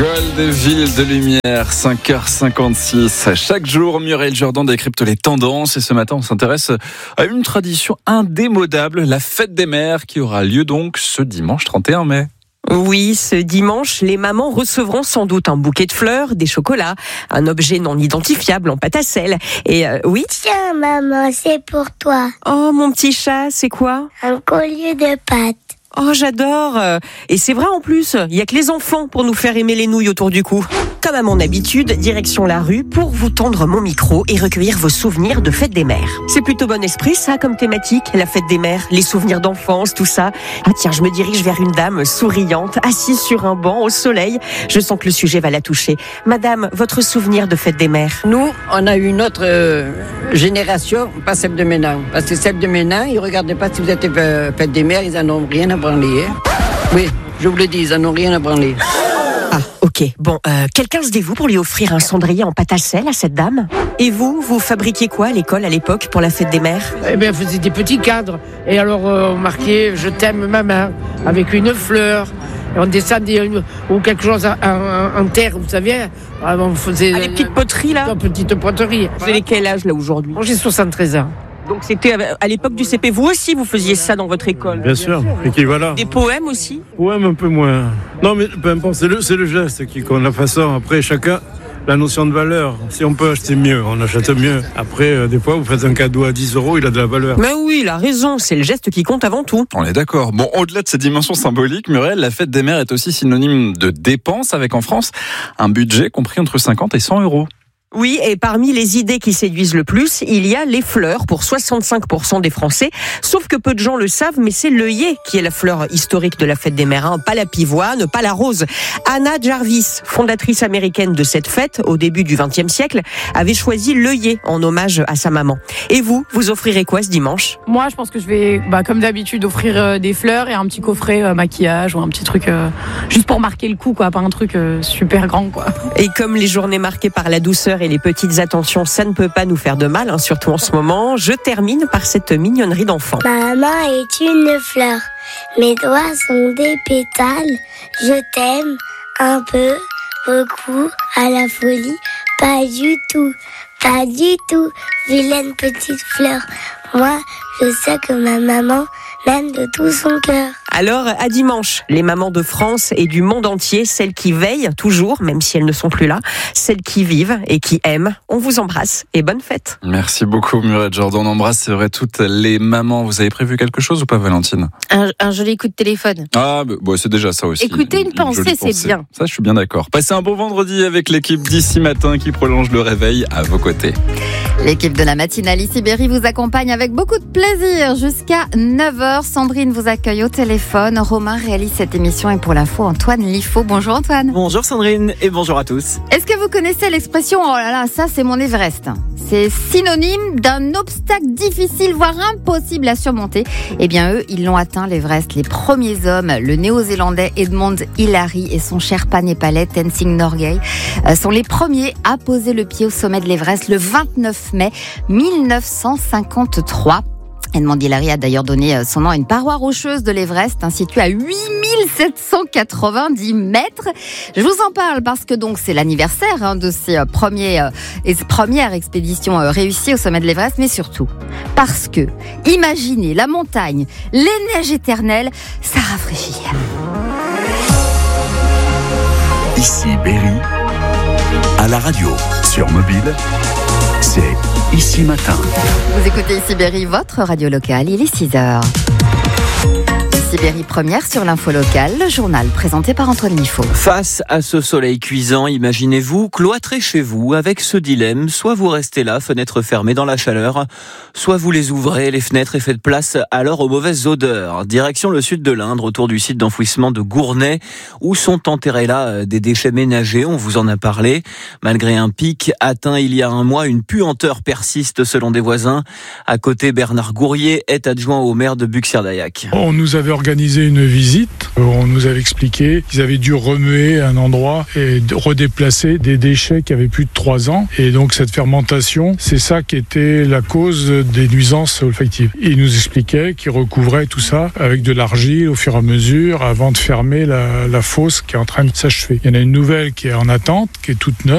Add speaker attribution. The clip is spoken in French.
Speaker 1: Gold, ville de lumière, 5h56. Chaque jour, Muriel Jourdan décrypte les tendances et ce matin, on s'intéresse à une tradition indémodable, la fête des mères qui aura lieu donc ce dimanche 31 mai.
Speaker 2: Oui, ce dimanche, les mamans recevront sans doute un bouquet de fleurs, des chocolats, un objet non identifiable en pâte à sel. Et oui.
Speaker 3: Tiens, maman, c'est pour toi.
Speaker 2: Oh, mon petit chat, c'est quoi ?
Speaker 3: Un collier de pâtes.
Speaker 2: Oh, j'adore. Et c'est vrai en plus, il y a que les enfants pour nous faire aimer les nouilles autour du cou. Comme à mon habitude, direction la rue pour vous tendre mon micro et recueillir vos souvenirs de fête des mères. C'est plutôt bon esprit ça comme thématique, la fête des mères, les souvenirs d'enfance, tout ça. Ah tiens, je me dirige vers une dame souriante, assise sur un banc au soleil. Je sens que le sujet va la toucher. Madame, votre souvenir de fête des mères ?
Speaker 4: Nous, on a eu une autre génération, pas celle de maintenant. Parce que celle de maintenant, ils ne regardaient pas si vous êtes fête des mères, ils en ont rien à branler. Hein. Oui, je vous le dis, ils en ont rien à branler.
Speaker 2: Ah, ok. Bon, quelqu'un se dévoue pour lui offrir un cendrier en pâte à sel à cette dame ? Et vous fabriquiez quoi à l'école à l'époque pour la fête des mères ?
Speaker 5: Eh bien, on faisait des petits cadres. Et alors, on marquait « Je t'aime, maman » avec une fleur. Et on descendait ou quelque chose en terre, vous savez. On faisait
Speaker 2: les petites poteries, là ?
Speaker 5: Une petite poterie.
Speaker 2: Vous avez quel âge, là, aujourd'hui ?
Speaker 5: Moi, j'ai 73 ans.
Speaker 2: Donc c'était à l'époque du CP. Vous aussi, vous faisiez ça dans votre école ?
Speaker 6: Bien sûr, équivalent.
Speaker 2: Des poèmes aussi ?
Speaker 6: Poèmes un peu moins. Non, mais peu importe, c'est le geste qui compte, la façon. Après, chacun, la notion de valeur. Si on peut acheter mieux, on achète mieux. Après, des fois, vous faites un cadeau à 10 €, il a de la valeur.
Speaker 2: Mais oui, il a raison, c'est le geste qui compte avant tout.
Speaker 1: On est d'accord. Bon, au-delà de ces dimensions symboliques, Muriel, la fête des mères est aussi synonyme de dépenses avec en France un budget compris entre 50 et 100 €.
Speaker 2: Oui, et parmi les idées qui séduisent le plus, il y a les fleurs pour 65% des Français. Sauf que peu de gens le savent, mais c'est l'œillet qui est la fleur historique de la fête des mères. Pas la pivoine, pas la rose. Anna Jarvis, fondatrice américaine de cette fête au début du XXe siècle, avait choisi l'œillet en hommage à sa maman. Et vous offrirez quoi ce dimanche ?
Speaker 7: Moi, je pense que je vais, comme d'habitude, offrir des fleurs et un petit coffret maquillage ou un petit truc juste pour marquer le coup, quoi. Pas un truc super grand, quoi.
Speaker 2: Et comme les journées marquées par la douceur et les petites attentions, ça ne peut pas nous faire de mal, surtout en ce moment. Je termine par cette mignonnerie d'enfant.
Speaker 3: Ma main est une fleur, mes doigts sont des pétales. Je t'aime un peu, beaucoup, à la folie, pas du tout, vilaine petite fleur. Moi, je sais que ma maman m'aime de tout son cœur.
Speaker 2: Alors, à dimanche, les mamans de France et du monde entier, celles qui veillent toujours, même si elles ne sont plus là, celles qui vivent et qui aiment, on vous embrasse et bonne fête.
Speaker 1: Merci beaucoup Muriel Jourdan, on embrasse, c'est vrai, toutes les mamans. Vous avez prévu quelque chose ou pas, Valentine ?
Speaker 8: Un joli coup de téléphone.
Speaker 1: Ah, c'est déjà ça aussi.
Speaker 8: Écoutez une pensée, c'est bien.
Speaker 1: Ça, je suis bien d'accord. Passez un bon vendredi avec l'équipe d'ici matin qui prolonge le réveil à vos côtés.
Speaker 8: L'équipe de la matinale Ici Berry vous accompagne avec beaucoup de plaisir jusqu'à 9h. Sandrine vous accueille au téléphone. Romain réalise cette émission et pour l'info, Antoine Liffaut. Bonjour Antoine.
Speaker 9: Bonjour Sandrine et bonjour à tous.
Speaker 8: Est-ce que vous connaissez l'expression « Oh là là, ça c'est mon Everest » ? C'est synonyme d'un obstacle difficile, voire impossible à surmonter. Eh bien eux, ils l'ont atteint l'Everest. Les premiers hommes, le néo-zélandais Edmond Hillary et son Sherpa népalais Tenzing Norgay, sont les premiers à poser le pied au sommet de l'Everest le 29 mai 1953. Edmond Hillary a d'ailleurs donné son nom à une paroi rocheuse de l'Everest, située à 8790 mètres. Je vous en parle parce que donc c'est l'anniversaire de ces premières expéditions réussies au sommet de l'Everest, mais surtout parce que, imaginez la montagne, les neiges éternelles, ça rafraîchit.
Speaker 10: Ici Berry, à la radio, sur mobile, c'est Ici Matin.
Speaker 8: Vous écoutez Ici Berry, votre radio locale, il est 6h. Ici Berry première sur l'info locale, le journal présenté par Antoine Liffaut.
Speaker 9: Face à ce soleil cuisant, imaginez-vous cloîtré chez vous avec ce dilemme. Soit vous restez là, fenêtres fermées dans la chaleur, soit vous les ouvrez, les fenêtres, et faites place alors aux mauvaises odeurs. Direction le sud de l'Indre, autour du site d'enfouissement de Gournay, où sont enterrés là des déchets ménagers, on vous en a parlé. Malgré un pic atteint il y a un mois, une puanteur persiste selon des voisins. À côté, Bernard Gourrier est adjoint au maire de Buxières-Dayac.
Speaker 11: On nous avait organisé une visite. On nous avait expliqué qu'ils avaient dû remuer un endroit et redéplacer des déchets qui avaient plus de 3 ans. Et donc cette fermentation, c'est ça qui était la cause des nuisances olfactives. Ils nous expliquaient qu'ils recouvraient tout ça avec de l'argile au fur et à mesure avant de fermer la fosse qui est en train de s'achever. Il y en a une nouvelle qui est en attente, qui est toute neuve.